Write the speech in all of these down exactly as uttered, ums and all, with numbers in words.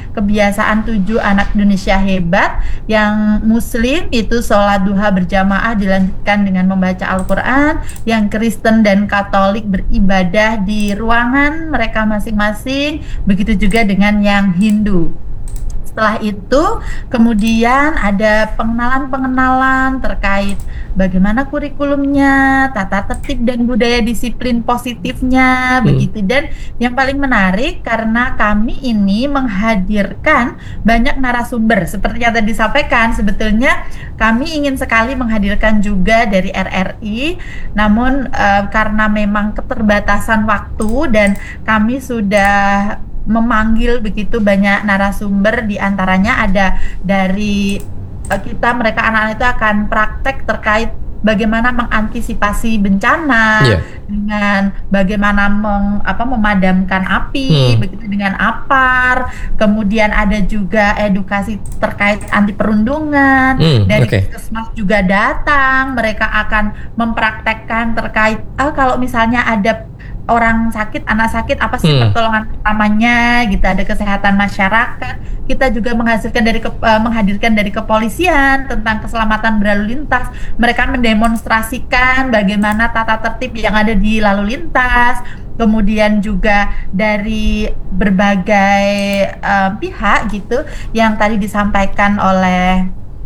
kebiasaan tujuh anak Indonesia hebat. Yang Muslim itu sholat duha berjamaah dilanjutkan dengan membaca Al-Quran. Yang Kristen dan Katolik beribadah di ruangan mereka masing-masing. Begitu juga dengan yang Hindu. Setelah itu kemudian ada pengenalan-pengenalan terkait bagaimana kurikulumnya, tata tertib dan budaya disiplin positifnya, hmm. begitu. Dan yang paling menarik karena kami ini menghadirkan banyak narasumber seperti yang tadi disampaikan, sebetulnya kami ingin sekali menghadirkan juga dari R R I, namun uh, karena memang keterbatasan waktu dan kami sudah memanggil begitu banyak narasumber, diantaranya ada dari kita, mereka anak-anak itu akan praktek terkait bagaimana mengantisipasi bencana, yeah. dengan bagaimana meng, apa, memadamkan api, hmm. begitu dengan APAR, kemudian ada juga edukasi terkait anti perundungan, hmm, dari okay. Puskesmas juga datang, mereka akan mempraktekkan terkait ah, kalau misalnya ada orang sakit, anak sakit, apa sih hmm. pertolongan pertamanya gitu, ada kesehatan masyarakat. Kita juga menghasilkan dari ke, uh, menghadirkan dari kepolisian tentang keselamatan berlalu lintas. Mereka mendemonstrasikan bagaimana tata tertib yang ada di lalu lintas. Kemudian juga dari berbagai uh, pihak gitu yang tadi disampaikan oleh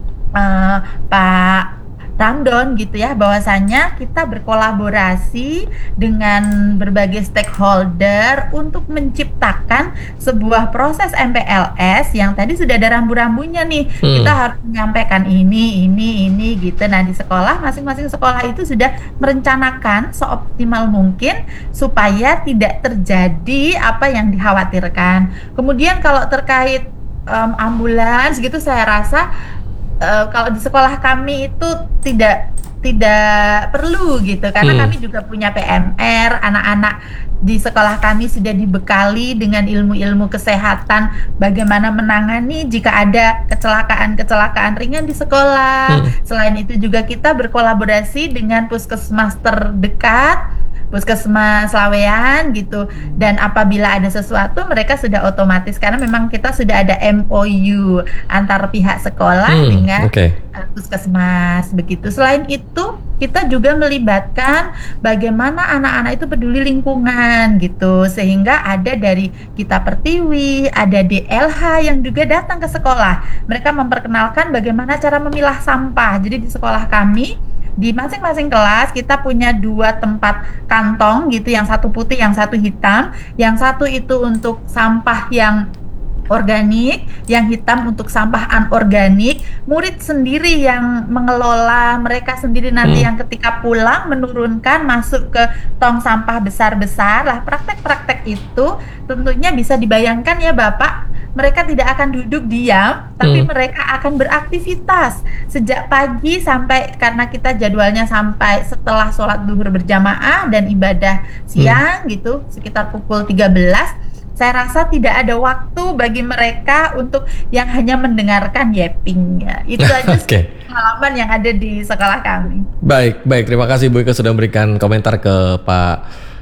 uh, Pak Ramdon gitu ya, bahwasanya kita berkolaborasi dengan berbagai stakeholder untuk menciptakan sebuah proses M P L S yang tadi sudah ada rambu-rambunya nih. Hmm. Kita harus menyampaikan ini, ini, ini gitu. Nah, di sekolah, masing-masing sekolah itu sudah merencanakan seoptimal mungkin supaya tidak terjadi apa yang dikhawatirkan. Kemudian kalau terkait um, ambulans gitu, saya rasa Uh, kalau di sekolah kami itu tidak tidak perlu gitu, karena hmm. kami juga punya P M R, anak-anak di sekolah kami sudah dibekali dengan ilmu-ilmu kesehatan bagaimana menangani jika ada kecelakaan-kecelakaan ringan di sekolah. Hmm. Selain itu juga kita berkolaborasi dengan puskesmas terdekat, Puskesmas Laweyan gitu, dan apabila ada sesuatu mereka sudah otomatis, karena memang kita sudah ada M O U antara pihak sekolah hmm, dengan okay. uh, puskesmas begitu. Selain itu kita juga melibatkan bagaimana anak-anak itu peduli lingkungan gitu, sehingga ada dari Kita Pertiwi, ada D L H yang juga datang ke sekolah. Mereka memperkenalkan bagaimana cara memilah sampah. Jadi di sekolah kami, di masing-masing kelas kita punya dua tempat kantong gitu, yang satu putih, yang satu hitam. Yang satu itu untuk sampah yang organik, yang hitam untuk sampah anorganik. Murid sendiri yang mengelola, mereka sendiri nanti hmm. yang ketika pulang menurunkan masuk ke tong sampah besar-besar. Lah, praktek-praktek itu tentunya bisa dibayangkan ya Bapak, mereka tidak akan duduk diam, tapi hmm. mereka akan beraktivitas sejak pagi sampai, karena kita jadwalnya sampai setelah sholat duhur berjamaah dan ibadah siang hmm. gitu, sekitar pukul tiga belas. Saya rasa tidak ada waktu bagi mereka untuk yang hanya mendengarkan yapping. Itu aja okay. pengalaman yang ada di sekolah kami. Baik, baik. Terima kasih Bu Ika sudah memberikan komentar ke Pak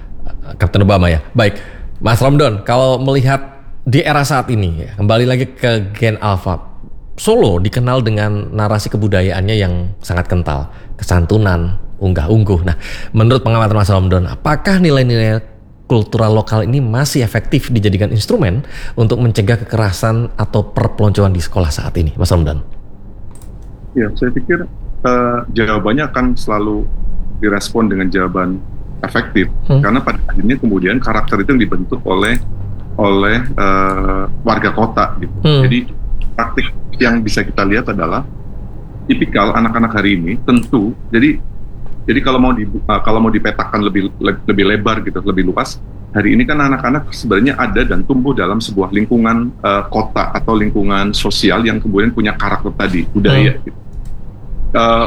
Kapten Obama ya. Baik, Mas Ramdon, kalau melihat di era saat ini, kembali lagi ke Gen Alpha, Solo dikenal dengan narasi kebudayaannya yang sangat kental, kesantunan, unggah-ungguh. Nah, menurut pengamatan Mas Ramdon, apakah nilai-nilai kultural lokal ini masih efektif dijadikan instrumen untuk mencegah kekerasan atau perpeloncoan di sekolah saat ini, Mas Ramdon? Ya, saya pikir uh, jawabannya akan selalu direspon dengan jawaban efektif, hmm. karena pada akhirnya kemudian karakter itu yang dibentuk oleh oleh uh, warga kota gitu. Hmm. Jadi praktik yang bisa kita lihat adalah tipikal anak-anak hari ini tentu. Jadi jadi kalau mau di, uh, kalau mau dipetakan lebih le, lebih lebar gitu, lebih luas, hari ini kan anak-anak sebenarnya ada dan tumbuh dalam sebuah lingkungan uh, kota atau lingkungan sosial yang kemudian punya karakter tadi, budaya hmm. gitu. Uh,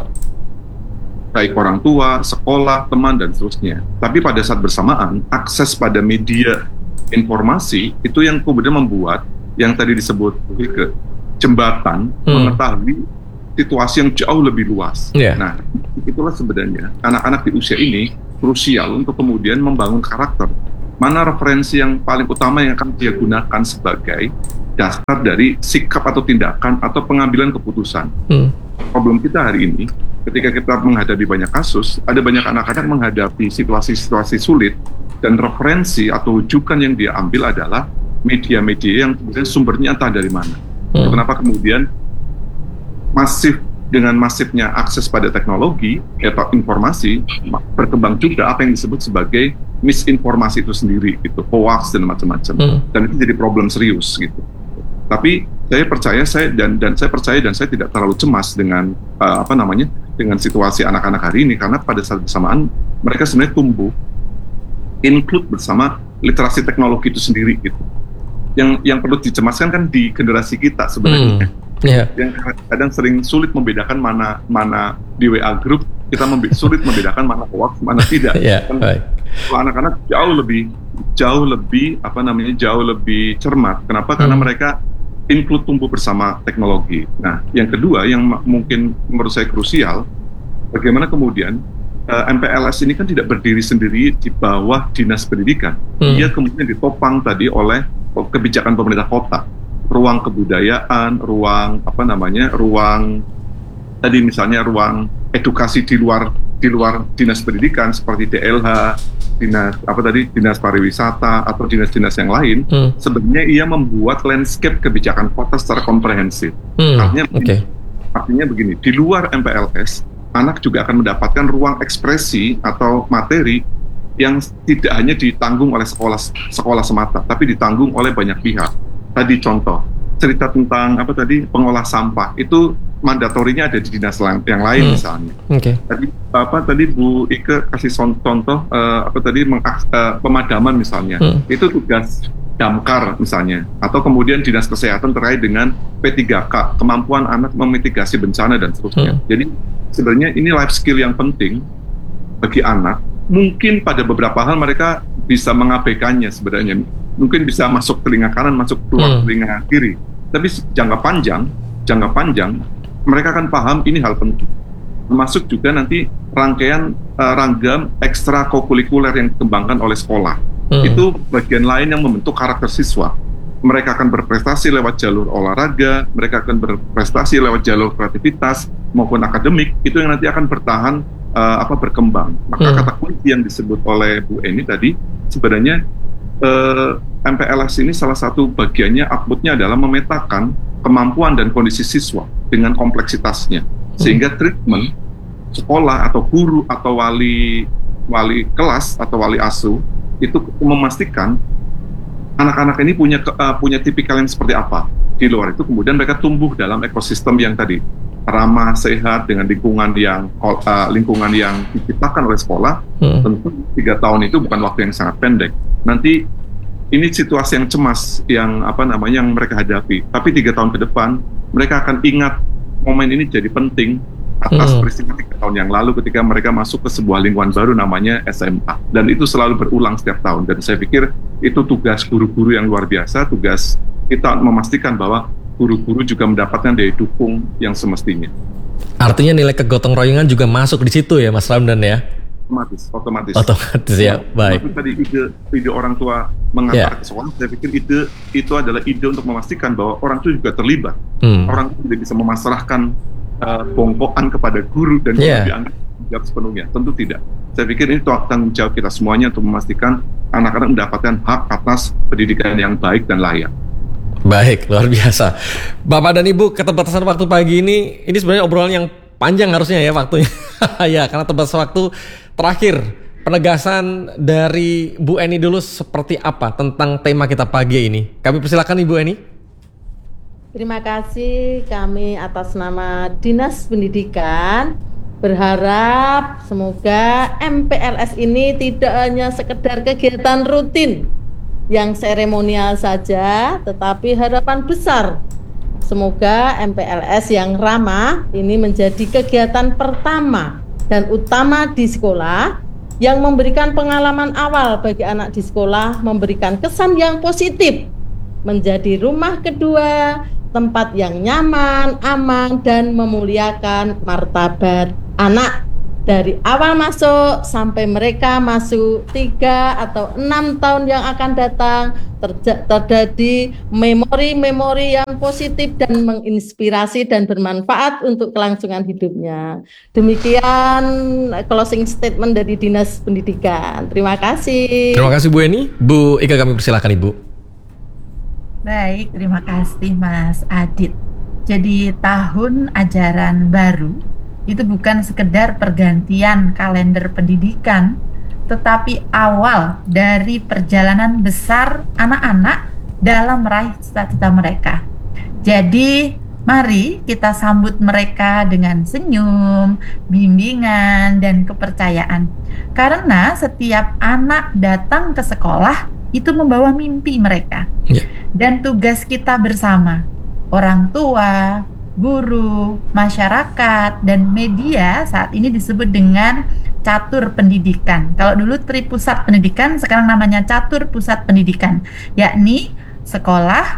baik orang tua, sekolah, teman dan seterusnya. Tapi pada saat bersamaan akses pada media informasi itu yang kemudian membuat yang tadi disebut ke jembatan hmm. mengetahui situasi yang jauh lebih luas. Yeah. Nah, itulah sebenarnya anak-anak di usia ini krusial untuk kemudian membangun karakter. Mana referensi yang paling utama yang akan dia gunakan sebagai dasar dari sikap atau tindakan atau pengambilan keputusan. Hmm. Problem kita hari ini, ketika kita menghadapi banyak kasus, ada banyak anak-anak menghadapi situasi-situasi sulit, dan referensi atau rujukan yang dia ambil adalah media-media yang kemudian sumbernya entah dari mana. Hmm. Kenapa kemudian masif dengan masifnya akses pada teknologi atau informasi, berkembang juga apa yang disebut sebagai misinformasi itu sendiri, gitu, hoax dan macam-macam. Hmm. Dan itu jadi problem serius, gitu. Tapi saya percaya saya dan dan saya percaya dan saya tidak terlalu cemas dengan uh, apa namanya dengan situasi anak-anak hari ini, karena pada saat bersamaan mereka sebenarnya tumbuh include bersama literasi teknologi itu sendiri, gitu. Yang yang perlu dicemaskan kan di generasi kita sebenarnya. Hmm. Yeah. Yang kadang sering sulit membedakan mana mana di W A group kita membe- sulit membedakan mana hoax mana tidak. Yeah, kan, right. Kalau anak-anak jauh lebih jauh lebih apa namanya jauh lebih cermat. Kenapa? Hmm. Karena mereka include tumbuh bersama teknologi. Nah, yang kedua yang m- mungkin menurut saya krusial, bagaimana kemudian uh, M P L S ini kan tidak berdiri sendiri di bawah dinas pendidikan. Hmm. Dia kemudian ditopang tadi oleh kebijakan pemerintah kota, ruang kebudayaan, ruang apa namanya, ruang tadi misalnya ruang edukasi di luar di luar dinas pendidikan seperti D L H, dinas apa tadi dinas pariwisata atau dinas-dinas yang lain. Hmm. Sebenarnya ia membuat landscape kebijakan kota secara komprehensif. Hmm. Artinya, okay. artinya begini, di luar M P L S anak juga akan mendapatkan ruang ekspresi atau materi yang tidak hanya ditanggung oleh sekolah sekolah semata, tapi ditanggung oleh banyak pihak. Tadi contoh cerita tentang apa tadi pengolah sampah itu mandatorinya ada di dinas yang lain hmm. misalnya. Okay. Tadi apa tadi Bu Ike kasih contoh uh, apa tadi mengaks, uh, pemadaman misalnya, hmm. itu tugas Damkar misalnya, atau kemudian dinas kesehatan terkait dengan P tiga K, kemampuan anak memitigasi bencana dan seterusnya. Hmm. Jadi sebenarnya ini life skill yang penting bagi anak. Mungkin pada beberapa hal mereka bisa mengabaikannya sebenarnya. Mungkin bisa masuk telinga kanan, masuk keluar hmm. telinga kiri. Tapi jangka panjang, jangka panjang, mereka akan paham ini hal penting. Termasuk juga nanti rangkaian uh, ragam ekstrakurikuler yang dikembangkan oleh sekolah. Hmm. Itu bagian lain yang membentuk karakter siswa. Mereka akan berprestasi lewat jalur olahraga, mereka akan berprestasi lewat jalur kreativitas maupun akademik. Itu yang nanti akan bertahan uh, apa berkembang. Maka hmm. kata kunci yang disebut oleh Bu Eni tadi sebenarnya uh, M P L S ini salah satu bagiannya, outputnya adalah memetakan kemampuan dan kondisi siswa dengan kompleksitasnya, sehingga treatment sekolah atau guru atau wali wali kelas atau wali asuh itu memastikan anak-anak ini punya uh, punya tipikal yang seperti apa. Di luar itu kemudian mereka tumbuh dalam ekosistem yang tadi ramah, sehat, dengan lingkungan yang uh, lingkungan yang diciptakan oleh sekolah. Hmm. Tentu tiga tahun itu bukan waktu yang sangat pendek. Nanti ini situasi yang cemas yang apa namanya yang mereka hadapi. Tapi tiga tahun ke depan mereka akan ingat momen ini jadi penting atas hmm. peristiwa tiga tahun yang lalu ketika mereka masuk ke sebuah lingkungan baru namanya S M A, dan itu selalu berulang setiap tahun. Dan saya pikir itu tugas guru-guru yang luar biasa, tugas kita memastikan bahwa guru-guru juga mendapatkan daya dukung yang semestinya. Artinya nilai kegotong royongan juga masuk di situ ya Mas Ramdan ya? Otomatis, otomatis. Otomatis ya, baik. Maksud tadi ide, ide orang tua mengantar yeah. ke sekolah, saya pikir ide itu adalah ide untuk memastikan bahwa orang itu juga terlibat. Hmm. Orang itu tidak bisa memasrahkan uh, bongkokan kepada guru dan yeah. dianggap jawab sepenuhnya. Tentu tidak. Saya pikir ini tanggung jawab kita semuanya untuk memastikan anak-anak mendapatkan hak atas pendidikan yang baik dan layak. Baik, luar biasa. Bapak dan Ibu, keterbatasan waktu pagi ini, ini sebenarnya obrolan yang panjang harusnya ya waktunya. Ya, karena terbatas waktu. Terakhir, penegasan dari Bu Eni dulu seperti apa tentang tema kita pagi ini. Kami persilakan Ibu Eni. Terima kasih, kami atas nama Dinas Pendidikan berharap semoga M P L S ini tidak hanya sekedar kegiatan rutin yang seremonial saja, tetapi harapan besar semoga M P L S yang ramah ini menjadi kegiatan pertama dan utama di sekolah yang memberikan pengalaman awal bagi anak di sekolah, memberikan kesan yang positif, menjadi rumah kedua, tempat yang nyaman, aman, dan memuliakan martabat anak. dari awal masuk sampai mereka masuk tiga atau enam tahun yang akan datang, terja- terjadi memori-memori yang positif dan menginspirasi dan bermanfaat untuk kelangsungan hidupnya. Demikian closing statement dari Dinas Pendidikan. Terima kasih. Terima kasih Bu Eni. Bu Ika, kami persilakan Ibu. Baik, terima kasih Mas Adit. Jadi tahun ajaran baru itu bukan sekedar pergantian kalender pendidikan, tetapi awal dari perjalanan besar anak-anak dalam meraih cita-cita mereka. Jadi, mari kita sambut mereka dengan senyum, bimbingan, dan kepercayaan. Karena setiap anak datang ke sekolah itu membawa mimpi mereka. Yeah. Dan tugas kita bersama, orang tua, guru, masyarakat, dan media saat ini disebut dengan catur pendidikan. Kalau dulu Tri Pusat Pendidikan, sekarang namanya catur pusat pendidikan, yakni sekolah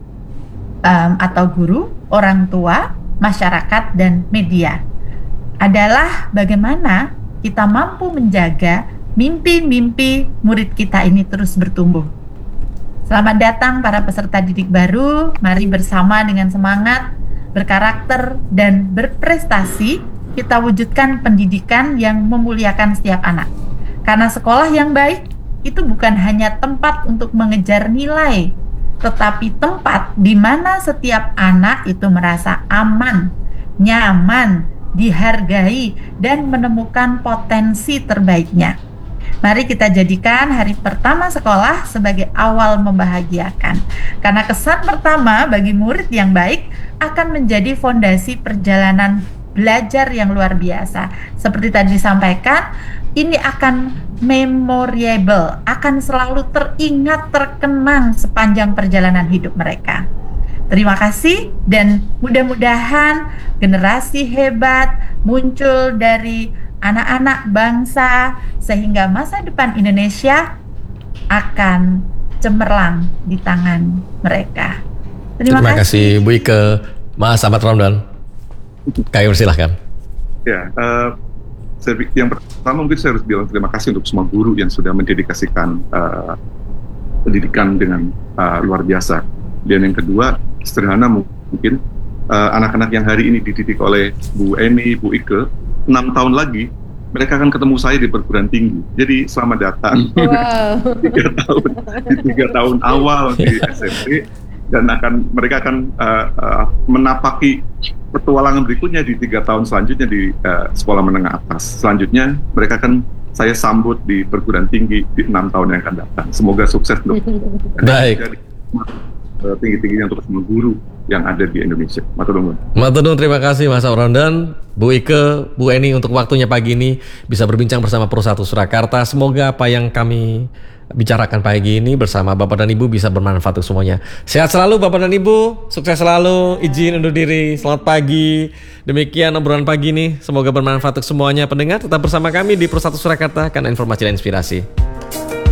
um, atau guru, orang tua, masyarakat, dan media. Adalah bagaimana kita mampu menjaga mimpi-mimpi murid kita ini terus bertumbuh. Selamat datang para peserta didik baru, mari bersama dengan semangat, berkarakter, dan berprestasi, kita wujudkan pendidikan yang memuliakan setiap anak. Karena sekolah yang baik itu bukan hanya tempat untuk mengejar nilai, tetapi tempat di mana setiap anak itu merasa aman, nyaman, dihargai, dan menemukan potensi terbaiknya. Mari kita jadikan hari pertama sekolah sebagai awal membahagiakan. Karena kesan pertama bagi murid yang baik akan menjadi fondasi perjalanan belajar yang luar biasa. Seperti tadi disampaikan, ini akan memorable, akan selalu teringat, terkenang sepanjang perjalanan hidup mereka. Terima kasih, dan mudah-mudahan generasi hebat muncul dari anak-anak bangsa, sehingga masa depan Indonesia akan cemerlang di tangan mereka. Terima, Terima kasih. kasih Bu Ike. Mas Ahmad Ramdan, kami persilahkan. Ya, uh, saya, yang pertama mungkin saya harus bilang terima kasih untuk semua guru yang sudah mendedikasikan uh, pendidikan dengan uh, luar biasa. Dan yang kedua, sederhana mungkin, uh, anak-anak yang hari ini dididik oleh Bu Eni, Bu Ike, enam tahun lagi mereka akan ketemu saya di perguruan tinggi. Jadi selamat datang. Wow. tiga tahun di tiga tahun awal di S M P, dan akan mereka akan uh, uh, menapaki petualangan berikutnya di tiga tahun selanjutnya di uh, sekolah menengah atas. Selanjutnya mereka akan saya sambut di perguruan tinggi di enam tahun yang akan datang. Semoga sukses untuk Baik. uh, tinggi-tingginya untuk semua guru yang ada di Indonesia. Matur nuwun. Matur nuwun, terima kasih Mas Ramdan, Bu Ike, Bu Eni untuk waktunya pagi ini bisa berbincang bersama Perusahaan Surakarta. Semoga apa yang kami bicarakan pagi ini bersama Bapak dan Ibu bisa bermanfaat untuk semuanya. Sehat selalu Bapak dan Ibu, sukses selalu, izin undur diri, selamat pagi. Demikian obrolan pagi ini, semoga bermanfaat untuk semuanya. Pendengar tetap bersama kami di Perusahaan Surakarta karena informasi dan inspirasi.